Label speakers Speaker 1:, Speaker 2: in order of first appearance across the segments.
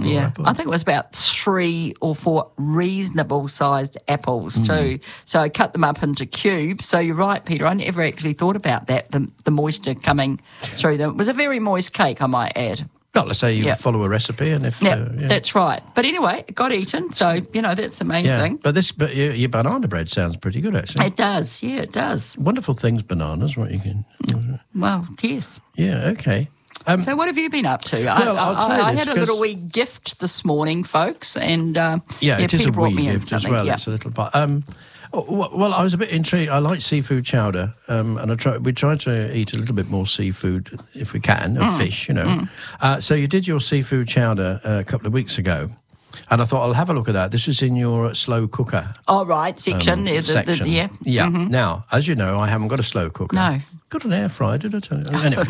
Speaker 1: apple or apple.
Speaker 2: I think it was about 3 or 4 reasonable-sized apples too. So I cut them up into cubes. So you're right, Peter, I never actually thought about that, the moisture coming through them. It was a very moist cake, I might add.
Speaker 1: Well, let's say you follow a recipe, and if
Speaker 2: that's right. But anyway, it got eaten, so that's the main thing.
Speaker 1: But your banana bread sounds pretty good, actually.
Speaker 2: It does, it does.
Speaker 1: Wonderful things, bananas. What you can?
Speaker 2: Well, yes.
Speaker 1: Yeah. Okay.
Speaker 2: So what have you been up to?
Speaker 1: Well, I'll tell you
Speaker 2: I
Speaker 1: this,
Speaker 2: had a little wee gift this morning, folks, and
Speaker 1: it is
Speaker 2: Peter
Speaker 1: a
Speaker 2: brought
Speaker 1: wee
Speaker 2: me in
Speaker 1: gift as
Speaker 2: something.
Speaker 1: well.
Speaker 2: Yeah.
Speaker 1: It's a little part. Well, I was a bit intrigued. I like seafood chowder, and we try to eat a little bit more seafood if we can, and fish, So you did your seafood chowder a couple of weeks ago, and I thought I'll have a look at that. This is in your slow cooker.
Speaker 2: Oh, right, section.
Speaker 1: Section.
Speaker 2: Yeah.
Speaker 1: Yeah.
Speaker 2: Mm-hmm.
Speaker 1: Now, as you know, I haven't got a slow cooker.
Speaker 2: No.
Speaker 1: Got an air fryer, did I tell you? Anyway.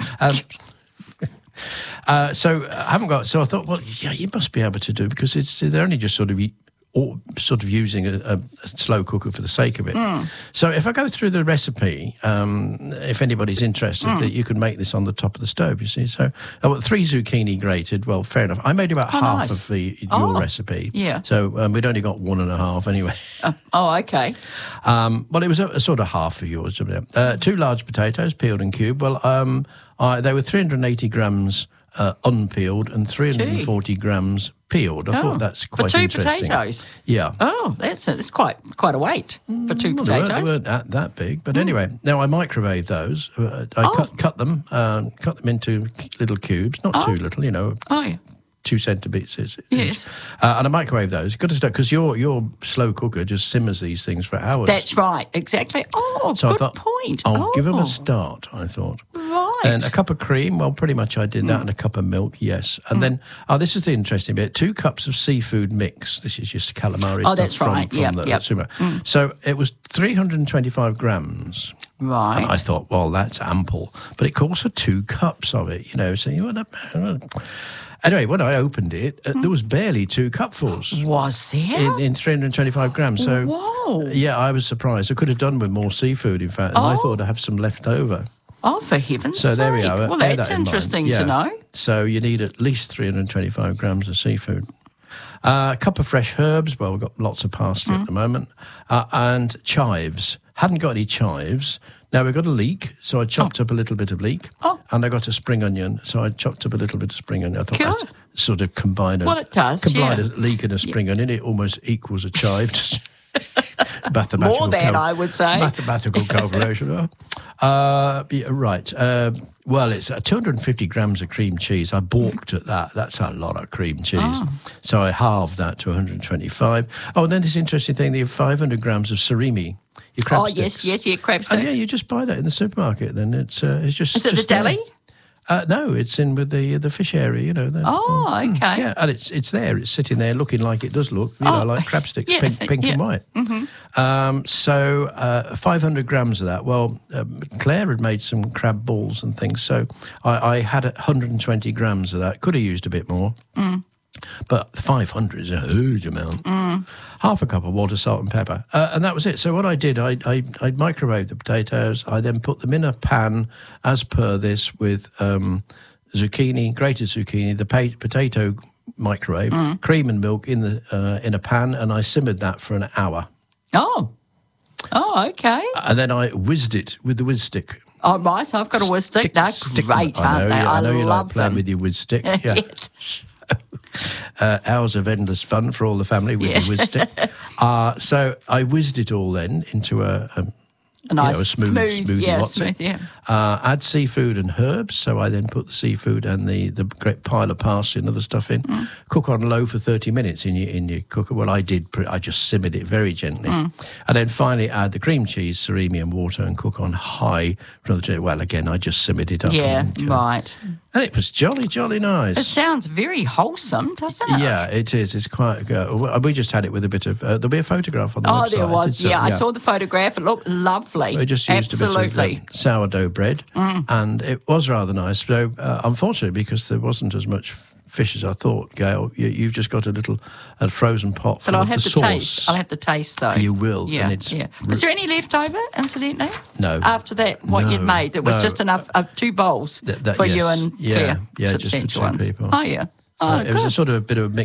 Speaker 1: So I haven't got. So I thought, well, yeah, you must be able to do, because they're only just sort of using a slow cooker for the sake of it. So if I go through the recipe, if anybody's interested, that you can make this on the top of the stove, you see. So 3 zucchini grated, well, fair enough. I made about half of your recipe.
Speaker 2: Yeah.
Speaker 1: So we'd only got 1.5 anyway.
Speaker 2: Okay.
Speaker 1: Well, it was a sort of half of yours. 2 large potatoes, peeled and cubed. Well, they were 380 grams unpeeled and 340 grams peeled. I thought that's quite
Speaker 2: for 2
Speaker 1: interesting.
Speaker 2: potatoes?
Speaker 1: Yeah.
Speaker 2: Oh, that's quite a weight for 2 potatoes.
Speaker 1: They weren't that big. But anyway, now I microwaved those. I cut them into little cubes, not too little,
Speaker 2: Oh, yeah.
Speaker 1: 2 centimetres.
Speaker 2: Yes.
Speaker 1: And I microwave those. Got to start, because your slow cooker just simmers these things for hours.
Speaker 2: That's right, exactly. Oh,
Speaker 1: so
Speaker 2: good
Speaker 1: I thought,
Speaker 2: point.
Speaker 1: I'll give them a start, I thought.
Speaker 2: Right.
Speaker 1: And a cup of cream, well, pretty much I did that, and a cup of milk, yes. And then, this is the interesting bit, 2 cups of seafood mix. This is just calamari stuff
Speaker 2: that's right.
Speaker 1: from the super. So it was 325 grams.
Speaker 2: Right.
Speaker 1: And I thought, well, that's ample. But it calls for 2 cups of it, So anyway, when I opened it, there was barely 2 cupfuls.
Speaker 2: Was there?
Speaker 1: In 325 grams. So,
Speaker 2: whoa.
Speaker 1: Yeah, I was surprised. I could have done with more seafood, in fact, and I thought I'd have some left over.
Speaker 2: Oh, for heaven's sake.
Speaker 1: So there we are.
Speaker 2: Well, that's interesting to know.
Speaker 1: So you need at least 325 grams of seafood. A cup of fresh herbs. Well, we've got lots of parsley at the moment. And chives. Hadn't got any chives. Now, we've got a leek, so I chopped up a little bit of leek. Oh. And I got a spring onion, so I chopped up a little bit of spring onion. I thought that's sort of combine a leek and a spring onion. It almost equals a chive.
Speaker 2: More than I would say.
Speaker 1: Mathematical calculation. Right. Well, it's 250 grams of cream cheese. I balked at that. That's a lot of cream cheese. So I halved that to 125. Oh, and then this interesting thing, you have 500 grams of surimi. Your crab sticks.
Speaker 2: Yes, crab sticks.
Speaker 1: And you just buy that in the supermarket. Then it's just.
Speaker 2: Is it the deli?
Speaker 1: No, it's in with the fish area,
Speaker 2: okay.
Speaker 1: Yeah, and it's there. It's sitting there looking like it does look, like crab sticks, pink and white. So 500 grams of that. Well, Claire had made some crab balls and things, so I had 120 grams of that. Could have used a bit more. But 500 is a huge amount. Half a cup of water, salt and pepper. And that was it. So what I did, I microwaved the potatoes. I then put them in a pan, as per this, with zucchini, grated zucchini, the potato microwave, cream and milk in a pan, and I simmered that for an hour.
Speaker 2: Oh, okay.
Speaker 1: And then I whizzed it with the whiz stick.
Speaker 2: Oh, right, so I've got a whiz stick. They're great, aren't they?
Speaker 1: I know you
Speaker 2: love
Speaker 1: like playing
Speaker 2: them.
Speaker 1: with your whiz stick. Yeah. Hours of endless fun for all the family with the whiz stick. So I whizzed it all then into a
Speaker 2: nice,
Speaker 1: a smooth
Speaker 2: smooth.
Speaker 1: Add seafood and herbs. So I then put the seafood and the great pile of parsley and other stuff in. Cook on low for 30 minutes in your cooker. Well, I did. I just simmered it very gently, and then finally add the cream cheese, surimi, and water, and cook on high. Well, again, I just simmered it up.
Speaker 2: Yeah, right.
Speaker 1: And it was jolly nice.
Speaker 2: It sounds very wholesome, doesn't it?
Speaker 1: Yeah, it is. It's quite. We just had it with a bit of. There'll be a photograph on the website.
Speaker 2: Oh, there was. I saw the photograph. It looked lovely.
Speaker 1: We just used a bit of sourdough bread, and it was rather nice. So, unfortunately, because there wasn't as much fish as I thought, Gail, you've just got a frozen pot full of the sauce.
Speaker 2: I'll have to taste, though.
Speaker 1: You will.
Speaker 2: Yeah,
Speaker 1: and
Speaker 2: Was there any left over, incidentally?
Speaker 1: No.
Speaker 2: After that, you'd made, it was just enough, 2 bowls for you and Claire.
Speaker 1: Yeah, just for 2 people.
Speaker 2: Oh, yeah.
Speaker 1: So it was a sort of a bit of a mix.